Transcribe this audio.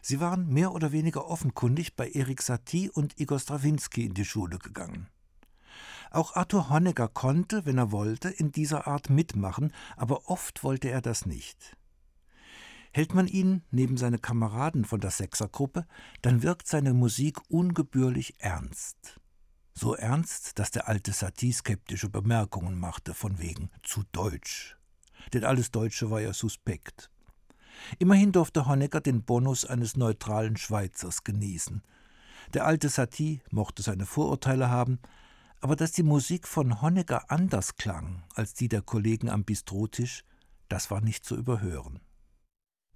Sie waren mehr oder weniger offenkundig bei Erik Satie und Igor Strawinski in die Schule gegangen. Auch Arthur Honegger konnte, wenn er wollte, in dieser Art mitmachen, aber oft wollte er das nicht. Hält man ihn neben seine Kameraden von der Sechsergruppe, dann wirkt seine Musik ungebührlich ernst. So ernst, dass der alte Satie skeptische Bemerkungen machte, von wegen zu deutsch. Denn alles Deutsche war ja suspekt. Immerhin durfte Honegger den Bonus eines neutralen Schweizers genießen. Der alte Satie mochte seine Vorurteile haben, aber dass die Musik von Honegger anders klang als die der Kollegen am Bistrotisch, das war nicht zu überhören.